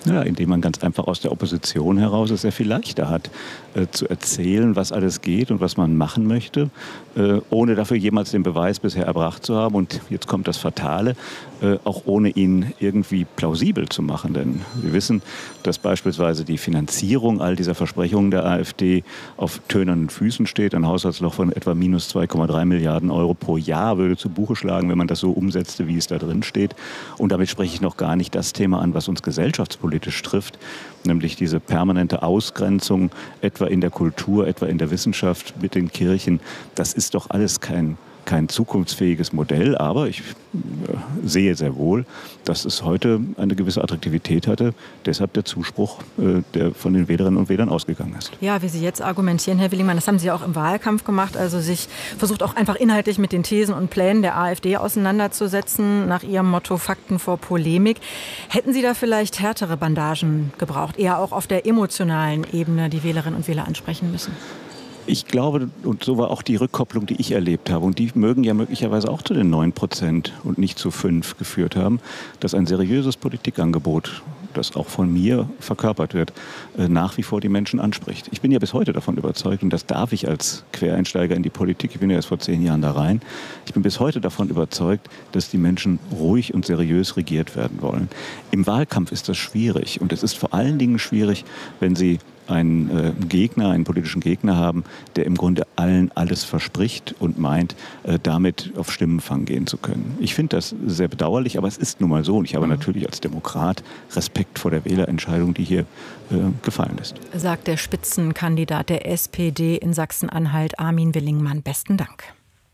Ja, indem man ganz einfach aus der Opposition heraus es sehr viel leichter hat, äh, zu erzählen, was alles geht und was man machen möchte, äh, ohne dafür jemals den Beweis bisher erbracht zu haben. Und jetzt kommt das Fatale, äh, auch ohne ihn irgendwie plausibel zu machen. Denn wir wissen, dass beispielsweise die Finanzierung all dieser Versprechungen der AfD auf tönernen Füßen steht. Ein Haushaltsloch von etwa minus zwei Komma drei Milliarden Euro pro Jahr würde zu Buche schlagen, wenn man das so umsetzte, wie es da drin steht. Und damit spreche ich noch gar nicht das Thema an, was uns gesellschaftspolitisch trifft, nämlich diese permanente Ausgrenzung, etwa in der Kultur, etwa in der Wissenschaft mit den Kirchen. Das ist doch alles kein, kein zukunftsfähiges Modell, aber ich äh, sehe sehr wohl, dass es heute eine gewisse Attraktivität hatte, deshalb der Zuspruch, äh, der von den Wählerinnen und Wählern ausgegangen ist. Ja, wie Sie jetzt argumentieren, Herr Willingmann, das haben Sie auch im Wahlkampf gemacht, also sich versucht auch einfach inhaltlich mit den Thesen und Plänen der AfD auseinanderzusetzen, nach Ihrem Motto Fakten vor Polemik. Hätten Sie da vielleicht härtere Bandagen gebraucht, eher auch auf der emotionalen Ebene die Wählerinnen und Wähler ansprechen müssen? Ich glaube, und so war auch die Rückkopplung, die ich erlebt habe, und die mögen ja möglicherweise auch zu den neun Prozent und nicht zu fünf geführt haben, dass ein seriöses Politikangebot, das auch von mir verkörpert wird, nach wie vor die Menschen anspricht. Ich bin ja bis heute davon überzeugt, und das darf ich als Quereinsteiger in die Politik, ich bin ja erst vor zehn Jahren da rein, ich bin bis heute davon überzeugt, dass die Menschen ruhig und seriös regiert werden wollen. Im Wahlkampf ist das schwierig, und es ist vor allen Dingen schwierig, wenn Sie einen äh, Gegner, einen politischen Gegner haben, der im Grunde allen alles verspricht und meint, äh, damit auf Stimmenfang gehen zu können. Ich finde das sehr bedauerlich, aber es ist nun mal so. Und ich habe mhm. natürlich als Demokrat Respekt vor der Wählerentscheidung, die hier äh, gefallen ist. Sagt der Spitzenkandidat der S P D in Sachsen-Anhalt, Armin Willingmann. Besten Dank.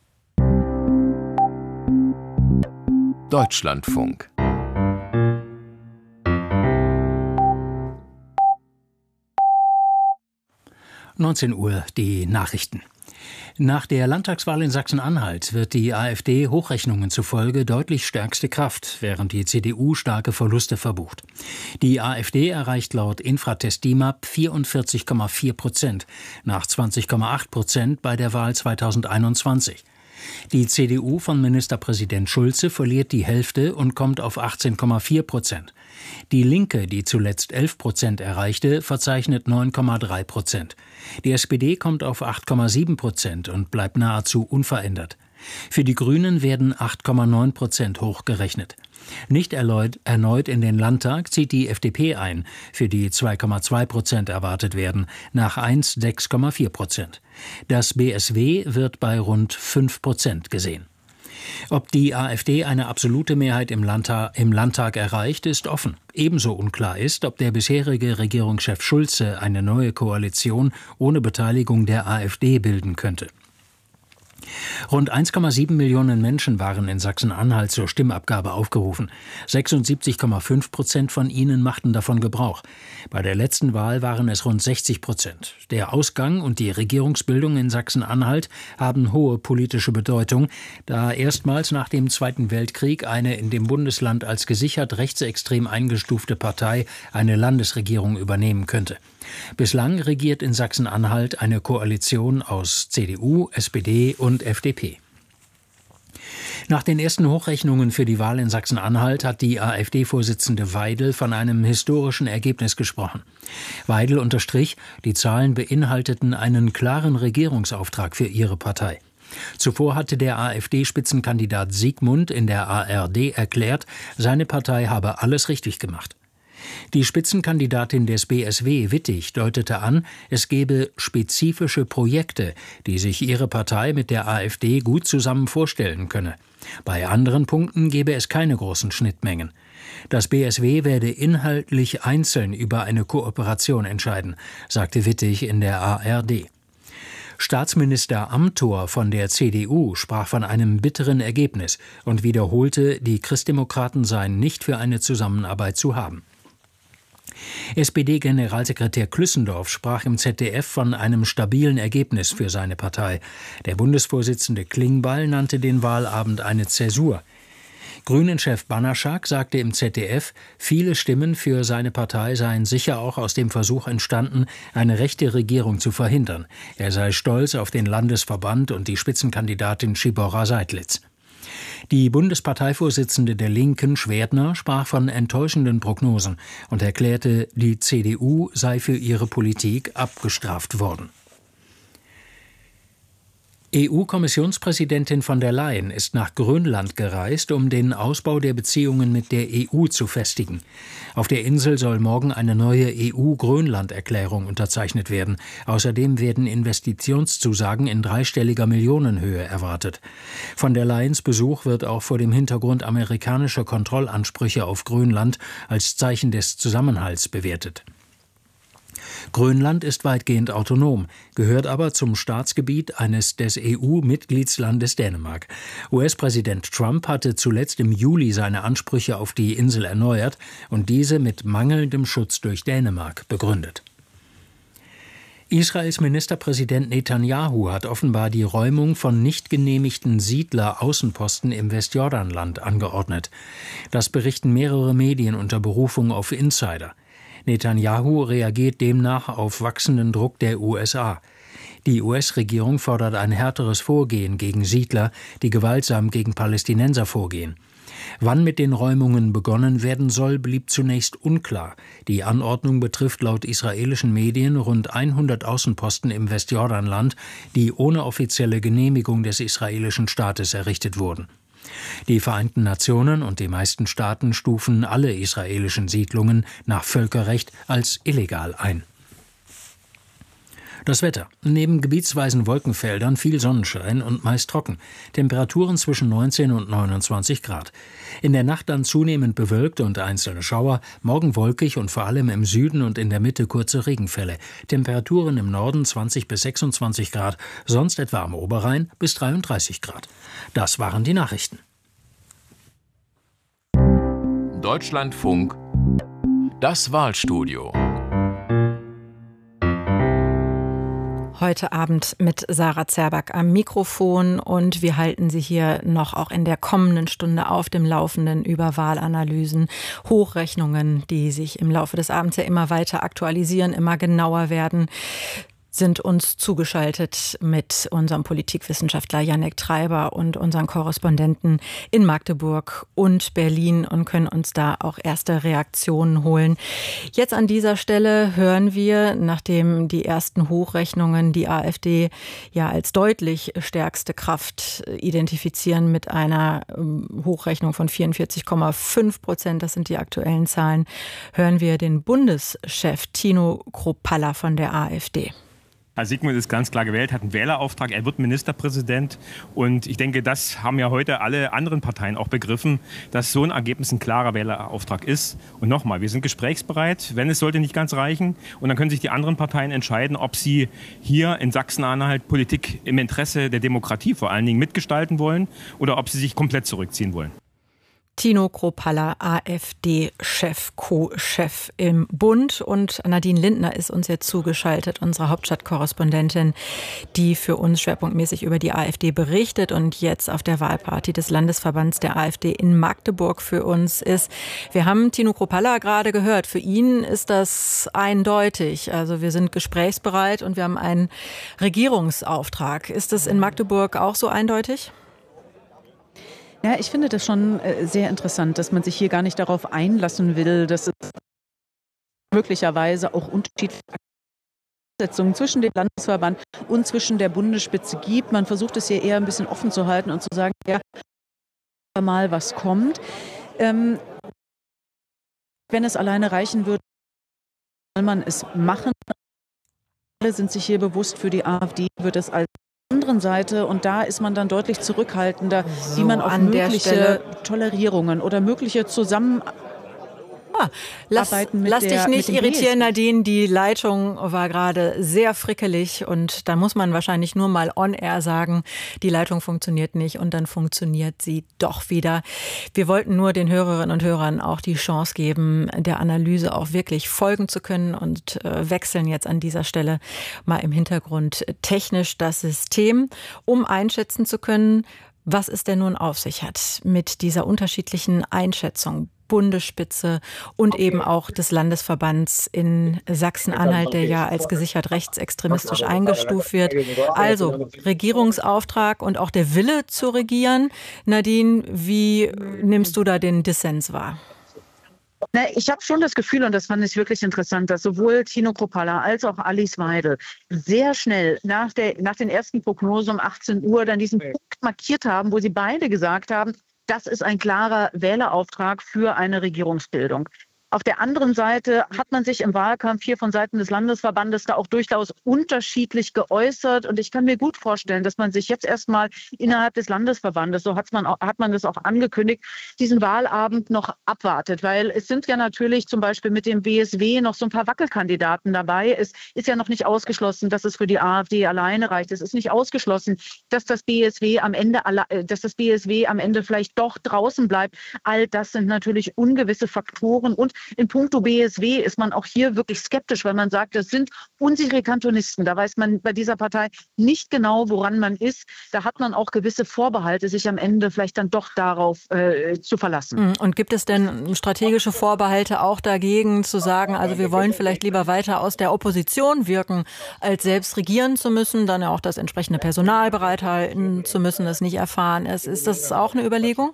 Deutschlandfunk. neunzehn Uhr, die Nachrichten. Nach der Landtagswahl in Sachsen-Anhalt wird die AfD Hochrechnungen zufolge deutlich stärkste Kraft, während die C D U starke Verluste verbucht. Die AfD erreicht laut Infratest DIMAP vierundvierzig Komma vier Prozent, nach zwanzig Komma acht Prozent bei der Wahl zweitausendeinundzwanzig. Die C D U von Ministerpräsident Schulze verliert die Hälfte und kommt auf achtzehn Komma vier Prozent. Die Linke, die zuletzt elf Prozent erreichte, verzeichnet neun Komma drei Prozent. Die S P D kommt auf acht Komma sieben Prozent und bleibt nahezu unverändert. Für die Grünen werden acht Komma neun Prozent hochgerechnet. Nicht erneut, erneut in den Landtag zieht die F D P ein, für die zwei Komma zwei Prozent erwartet werden, nach eins sechs Komma vier Prozent. Das B S W wird bei rund fünf Prozent gesehen. Ob die AfD eine absolute Mehrheit im Landtag, im Landtag erreicht, ist offen. Ebenso unklar ist, ob der bisherige Regierungschef Schulze eine neue Koalition ohne Beteiligung der AfD bilden könnte. Rund eins Komma sieben Millionen Menschen waren in Sachsen-Anhalt zur Stimmabgabe aufgerufen. sechsundsiebzig Komma fünf Prozent von ihnen machten davon Gebrauch. Bei der letzten Wahl waren es rund sechzig Prozent. Der Ausgang und die Regierungsbildung in Sachsen-Anhalt haben hohe politische Bedeutung, da erstmals nach dem Zweiten Weltkrieg eine in dem Bundesland als gesichert rechtsextrem eingestufte Partei eine Landesregierung übernehmen könnte. Bislang regiert in Sachsen-Anhalt eine Koalition aus C D U, S P D und F D P. Nach den ersten Hochrechnungen für die Wahl in Sachsen-Anhalt hat die AfD-Vorsitzende Weidel von einem historischen Ergebnis gesprochen. Weidel unterstrich, die Zahlen beinhalteten einen klaren Regierungsauftrag für ihre Partei. Zuvor hatte der AfD-Spitzenkandidat Siegmund in der A R D erklärt, seine Partei habe alles richtig gemacht. Die Spitzenkandidatin des B S W, Wittig, deutete an, es gebe spezifische Projekte, die sich ihre Partei mit der AfD gut zusammen vorstellen könne. Bei anderen Punkten gebe es keine großen Schnittmengen. Das B S W werde inhaltlich einzeln über eine Kooperation entscheiden, sagte Wittig in der A R D. Staatsminister Amthor von der C D U sprach von einem bitteren Ergebnis und wiederholte, die Christdemokraten seien nicht für eine Zusammenarbeit zu haben. S P D-Generalsekretär Klüssendorf sprach im Z D F von einem stabilen Ergebnis für seine Partei. Der Bundesvorsitzende Klingbeil nannte den Wahlabend eine Zäsur. Grünen-Chef Banaschak sagte im Z D F, viele Stimmen für seine Partei seien sicher auch aus dem Versuch entstanden, eine rechte Regierung zu verhindern. Er sei stolz auf den Landesverband und die Spitzenkandidatin Schibora Seidlitz. Die Bundesparteivorsitzende der Linken, Schwerdner, sprach von enttäuschenden Prognosen und erklärte, die C D U sei für ihre Politik abgestraft worden. E U-Kommissionspräsidentin von der Leyen ist nach Grönland gereist, um den Ausbau der Beziehungen mit der E U zu festigen. Auf der Insel soll morgen eine neue E U-Grönland-Erklärung unterzeichnet werden. Außerdem werden Investitionszusagen in dreistelliger Millionenhöhe erwartet. Von der Leyens Besuch wird auch vor dem Hintergrund amerikanischer Kontrollansprüche auf Grönland als Zeichen des Zusammenhalts bewertet. Grönland ist weitgehend autonom, gehört aber zum Staatsgebiet eines des E U-Mitgliedslandes Dänemark. U S-Präsident Trump hatte zuletzt im Juli seine Ansprüche auf die Insel erneuert und diese mit mangelndem Schutz durch Dänemark begründet. Israels Ministerpräsident Netanyahu hat offenbar die Räumung von nicht genehmigten Siedler-Außenposten im Westjordanland angeordnet. Das berichten mehrere Medien unter Berufung auf Insider. Netanyahu reagiert demnach auf wachsenden Druck der U S A. Die U S-Regierung fordert ein härteres Vorgehen gegen Siedler, die gewaltsam gegen Palästinenser vorgehen. Wann mit den Räumungen begonnen werden soll, blieb zunächst unklar. Die Anordnung betrifft laut israelischen Medien rund hundert Außenposten im Westjordanland, die ohne offizielle Genehmigung des israelischen Staates errichtet wurden. Die Vereinten Nationen und die meisten Staaten stufen alle israelischen Siedlungen nach Völkerrecht als illegal ein. Das Wetter. Neben gebietsweisen Wolkenfeldern viel Sonnenschein und meist trocken. Temperaturen zwischen neunzehn und neunundzwanzig Grad. In der Nacht dann zunehmend bewölkt und einzelne Schauer, morgen wolkig und vor allem im Süden und in der Mitte kurze Regenfälle. Temperaturen im Norden zwanzig bis sechsundzwanzig Grad, sonst etwa am Oberrhein bis dreiunddreißig Grad. Das waren die Nachrichten. Deutschlandfunk. Das Wahlstudio. Heute Abend mit Sarah Zerback am Mikrofon und wir halten Sie hier noch auch in der kommenden Stunde auf dem Laufenden über Wahlanalysen, Hochrechnungen, die sich im Laufe des Abends ja immer weiter aktualisieren, immer genauer werden. Sind uns zugeschaltet mit unserem Politikwissenschaftler Jannik Treiber und unseren Korrespondenten in Magdeburg und Berlin und können uns da auch erste Reaktionen holen. Jetzt an dieser Stelle hören wir, nachdem die ersten Hochrechnungen die AfD ja als deutlich stärkste Kraft identifizieren mit einer Hochrechnung von vierundvierzig Komma fünf Prozent, das sind die aktuellen Zahlen, hören wir den Bundeschef Tino Kruppalla von der AfD. Herr Sigmund ist ganz klar gewählt, hat einen Wählerauftrag, er wird Ministerpräsident. Und ich denke, das haben ja heute alle anderen Parteien auch begriffen, dass so ein Ergebnis ein klarer Wählerauftrag ist. Und nochmal, wir sind gesprächsbereit, wenn es sollte nicht ganz reichen. Und dann können sich die anderen Parteien entscheiden, ob sie hier in Sachsen-Anhalt Politik im Interesse der Demokratie vor allen Dingen mitgestalten wollen oder ob sie sich komplett zurückziehen wollen. Tino Kruppalla, AfD-Chef, Co-Chef im Bund. Und Nadine Lindner ist uns jetzt zugeschaltet, unsere Hauptstadtkorrespondentin, die für uns schwerpunktmäßig über die AfD berichtet und jetzt auf der Wahlparty des Landesverbands der AfD in Magdeburg für uns ist. Wir haben Tino Kruppalla gerade gehört. Für ihn ist das eindeutig. Also wir sind gesprächsbereit und wir haben einen Regierungsauftrag. Ist das in Magdeburg auch so eindeutig? Ja, ich finde das schon sehr interessant, dass man sich hier gar nicht darauf einlassen will, dass es möglicherweise auch unterschiedliche Absetzungen zwischen dem Landesverband und zwischen der Bundesspitze gibt. Man versucht es hier eher ein bisschen offen zu halten und zu sagen, ja, mal was kommt. Ähm, wenn es alleine reichen würde, soll man es machen. Alle sind sich hier bewusst, für die AfD wird es als anderen Seite, und da ist man dann deutlich zurückhaltender, so, wie man auf mögliche Tolerierungen oder mögliche Zusammenarbeit Ah, lass lass dich nicht irritieren, Nadine. Die Leitung war gerade sehr frickelig und da muss man wahrscheinlich nur mal on-air sagen, die Leitung funktioniert nicht und dann funktioniert sie doch wieder. Wir wollten nur den Hörerinnen und Hörern auch die Chance geben, der Analyse auch wirklich folgen zu können und äh, wechseln jetzt an dieser Stelle mal im Hintergrund technisch das System, um einschätzen zu können, was es denn nun auf sich hat mit dieser unterschiedlichen Einschätzung. Bundesspitze und eben auch des Landesverbands in Sachsen-Anhalt, der ja als gesichert rechtsextremistisch eingestuft wird. Also Regierungsauftrag und auch der Wille zu regieren. Nadine, wie nimmst du da den Dissens wahr? Na, ich habe schon das Gefühl, und das fand ich wirklich interessant, dass sowohl Tino Kruppalla als auch Alice Weidel sehr schnell nach, der, nach den ersten Prognosen um achtzehn Uhr dann diesen Punkt markiert haben, wo sie beide gesagt haben, das ist ein klarer Wählerauftrag für eine Regierungsbildung. Auf der anderen Seite hat man sich im Wahlkampf hier von Seiten des Landesverbandes da auch durchaus unterschiedlich geäußert. Und ich kann mir gut vorstellen, dass man sich jetzt erstmal innerhalb des Landesverbandes, so hat man, auch, hat man das auch angekündigt, diesen Wahlabend noch abwartet. Weil es sind ja natürlich zum Beispiel mit dem B S W noch so ein paar Wackelkandidaten dabei. Es ist ja noch nicht ausgeschlossen, dass es für die AfD alleine reicht. Es ist nicht ausgeschlossen, dass das B S W am Ende, dass das B S W am Ende vielleicht doch draußen bleibt. All das sind natürlich ungewisse Faktoren. Und in puncto B S W ist man auch hier wirklich skeptisch, weil man sagt, das sind unsichere Kantonisten. Da weiß man bei dieser Partei nicht genau, woran man ist. Da hat man auch gewisse Vorbehalte, sich am Ende vielleicht dann doch darauf äh, zu verlassen. Und gibt es denn strategische Vorbehalte auch dagegen, zu sagen, also wir wollen vielleicht lieber weiter aus der Opposition wirken, als selbst regieren zu müssen, dann auch das entsprechende Personal bereithalten zu müssen, das nicht erfahren ist. Ist das auch eine Überlegung?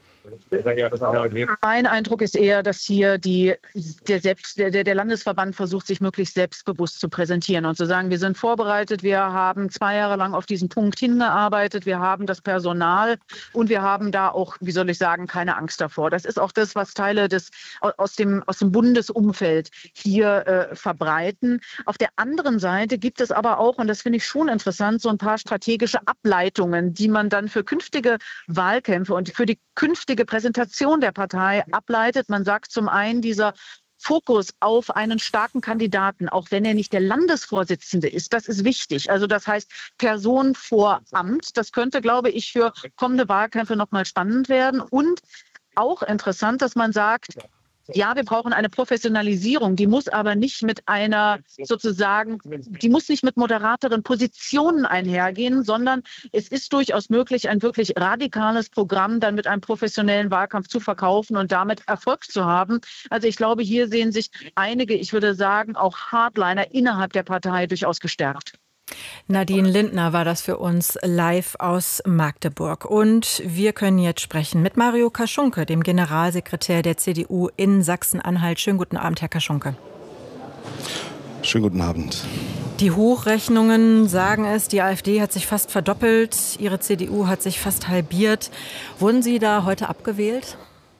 Mein Eindruck ist eher, dass hier die, der, Selbst, der, der Landesverband versucht, sich möglichst selbstbewusst zu präsentieren und zu sagen, wir sind vorbereitet, wir haben zwei Jahre lang auf diesen Punkt hingearbeitet, wir haben das Personal und wir haben da auch, wie soll ich sagen, keine Angst davor. Das ist auch das, was Teile des, aus, dem, aus dem Bundesumfeld hier äh, verbreiten. Auf der anderen Seite gibt es aber auch, und das finde ich schon interessant, so ein paar strategische Ableitungen, die man dann für künftige Wahlkämpfe und für die künftige Präsentation der Partei ableitet. Man sagt zum einen, dieser Fokus auf einen starken Kandidaten, auch wenn er nicht der Landesvorsitzende ist, das ist wichtig. Also das heißt Person vor Amt. Das könnte, glaube ich, für kommende Wahlkämpfe noch mal spannend werden. Und auch interessant, dass man sagt, ja, wir brauchen eine Professionalisierung, die muss aber nicht mit einer sozusagen, die muss nicht mit moderateren Positionen einhergehen, sondern es ist durchaus möglich, ein wirklich radikales Programm dann mit einem professionellen Wahlkampf zu verkaufen und damit Erfolg zu haben. Also ich glaube, hier sehen sich einige, ich würde sagen, auch Hardliner innerhalb der Partei durchaus gestärkt. Nadine Lindner war das für uns live aus Magdeburg. Und wir können jetzt sprechen mit Mario Kaschunke, dem Generalsekretär der C D U in Sachsen-Anhalt. Schönen guten Abend, Herr Kaschunke. Schönen guten Abend. Die Hochrechnungen sagen es, die AfD hat sich fast verdoppelt, Ihre C D U hat sich fast halbiert. Wurden Sie da heute abgewählt?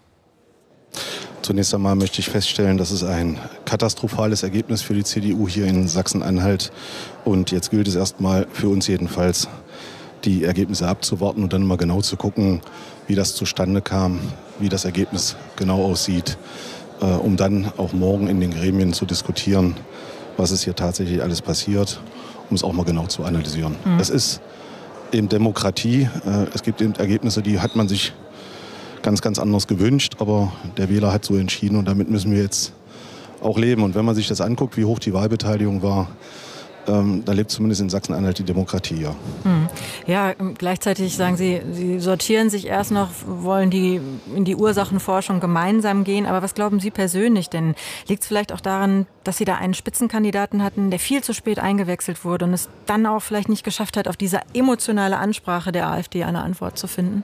Zunächst einmal möchte ich feststellen, das ist ein katastrophales Ergebnis für die C D U hier in Sachsen-Anhalt. Und jetzt gilt es erstmal für uns jedenfalls, die Ergebnisse abzuwarten und dann mal genau zu gucken, wie das zustande kam, wie das Ergebnis genau aussieht, äh, um dann auch morgen in den Gremien zu diskutieren, was ist hier tatsächlich alles passiert, um es auch mal genau zu analysieren. Mhm. Es ist eben Demokratie. Äh, es gibt eben Ergebnisse, die hat man sich ganz, ganz anders gewünscht, aber der Wähler hat so entschieden und damit müssen wir jetzt auch leben. Und wenn man sich das anguckt, wie hoch die Wahlbeteiligung war, ähm, da lebt zumindest in Sachsen-Anhalt die Demokratie, ja. Hm. Ja, gleichzeitig sagen Sie, Sie sortieren sich erst noch, wollen die in die Ursachenforschung gemeinsam gehen. Aber was glauben Sie persönlich denn? Liegt es vielleicht auch daran, dass Sie da einen Spitzenkandidaten hatten, der viel zu spät eingewechselt wurde und es dann auch vielleicht nicht geschafft hat, auf diese emotionale Ansprache der AfD eine Antwort zu finden?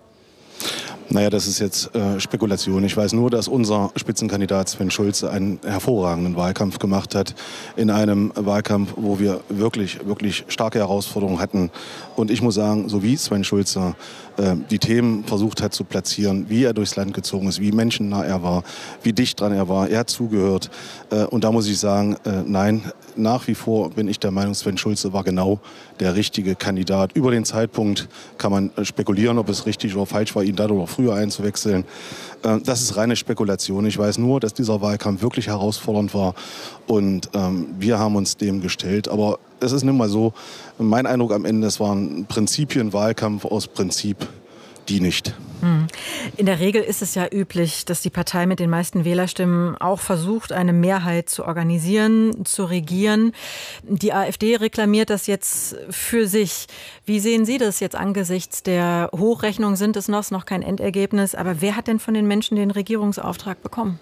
Naja, das ist jetzt äh, Spekulation. Ich weiß nur, dass unser Spitzenkandidat Sven Schulze einen hervorragenden Wahlkampf gemacht hat. In einem Wahlkampf, wo wir wirklich, wirklich starke Herausforderungen hatten. Und ich muss sagen, so wie Sven Schulze äh, die Themen versucht hat zu platzieren, wie er durchs Land gezogen ist, wie menschennah er war, wie dicht dran er war, er hat zugehört. Äh, und da muss ich sagen, äh, nein, nach wie vor bin ich der Meinung, Sven Schulze war genau der richtige Kandidat. Über den Zeitpunkt kann man spekulieren, ob es richtig oder falsch war, ihn dadurch früher einzuwechseln. Das ist reine Spekulation. Ich weiß nur, dass dieser Wahlkampf wirklich herausfordernd war und ähm, wir haben uns dem gestellt. Aber es ist nun mal so, mein Eindruck am Ende, es war ein Prinzipienwahlkampf aus Prinzip. die nicht. In der Regel ist es ja üblich, dass die Partei mit den meisten Wählerstimmen auch versucht, eine Mehrheit zu organisieren, zu regieren. Die AfD reklamiert das jetzt für sich. Wie sehen Sie das jetzt angesichts der Hochrechnung? Sind es noch, noch kein Endergebnis? Aber wer hat denn von den Menschen den Regierungsauftrag bekommen?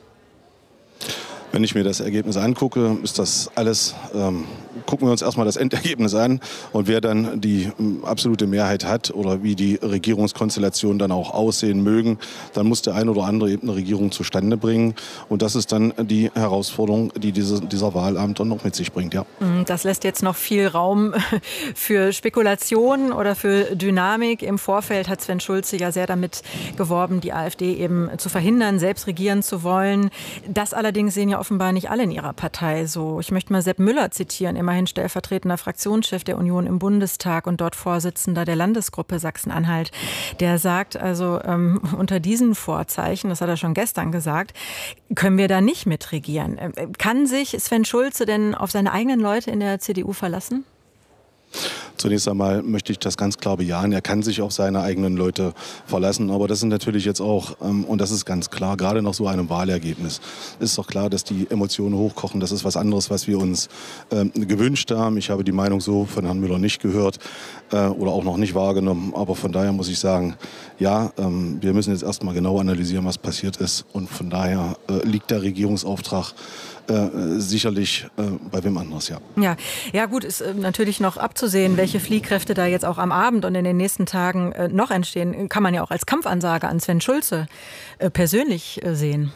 Wenn ich mir das Ergebnis angucke, ist das alles, ähm, gucken wir uns erstmal das Endergebnis an und wer dann die ähm, absolute Mehrheit hat oder wie die Regierungskonstellationen dann auch aussehen mögen, dann muss der ein oder andere eben eine Regierung zustande bringen. Und das ist dann die Herausforderung, die diese, dieser Wahlabend dann noch mit sich bringt. Ja. Das lässt jetzt noch viel Raum für Spekulationen oder für Dynamik. Im Vorfeld hat Sven Schulze ja sehr damit geworben, die AfD eben zu verhindern, selbst regieren zu wollen. Das allerdings sehen ja offenbar nicht alle in ihrer Partei so. Ich möchte mal Sepp Müller zitieren, immerhin stellvertretender Fraktionschef der Union im Bundestag und dort Vorsitzender der Landesgruppe Sachsen-Anhalt. Der sagt also, ähm, unter diesen Vorzeichen, das hat er schon gestern gesagt, können wir da nicht mitregieren. Kann sich Sven Schulze denn auf seine eigenen Leute in der C D U verlassen? Zunächst einmal möchte ich das ganz klar bejahen. Er kann sich auf seine eigenen Leute verlassen. Aber das sind natürlich jetzt auch, ähm, und das ist ganz klar, gerade nach so einem Wahlergebnis, ist doch klar, dass die Emotionen hochkochen. Das ist was anderes, was wir uns ähm, gewünscht haben. Ich habe die Meinung so von Herrn Müller nicht gehört äh, oder auch noch nicht wahrgenommen. Aber von daher muss ich sagen, ja, ähm, wir müssen jetzt erst mal genau analysieren, was passiert ist. Und von daher äh, liegt der Regierungsauftrag Äh, sicherlich äh, bei wem anderes, ja. Ja, ja gut, ist äh, natürlich noch abzusehen, welche Fliehkräfte da jetzt auch am Abend und in den nächsten Tagen äh, noch entstehen. Kann man ja auch als Kampfansage an Sven Schulze äh, persönlich äh, sehen.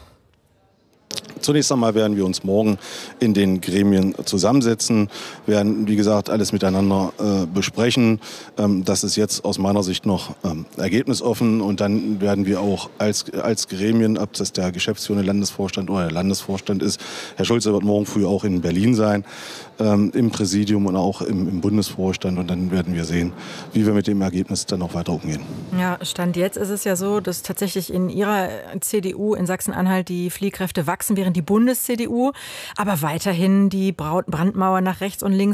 Zunächst einmal werden wir uns morgen in den Gremien zusammensetzen, werden, wie gesagt, alles miteinander äh, besprechen. Ähm, das ist jetzt aus meiner Sicht noch ähm, ergebnisoffen und dann werden wir auch als, als Gremien, ob das der geschäftsführende Landesvorstand oder der Landesvorstand ist, Herr Schulze wird morgen früh auch in Berlin sein, ähm, im Präsidium und auch im, im Bundesvorstand und dann werden wir sehen, wie wir mit dem Ergebnis dann auch weiter umgehen. Ja, Stand jetzt ist es ja so, dass tatsächlich in Ihrer C D U in Sachsen-Anhalt die Fliehkräfte wachsen, während die Bundes-C D U aber weiterhin die Brandmauer nach rechts und links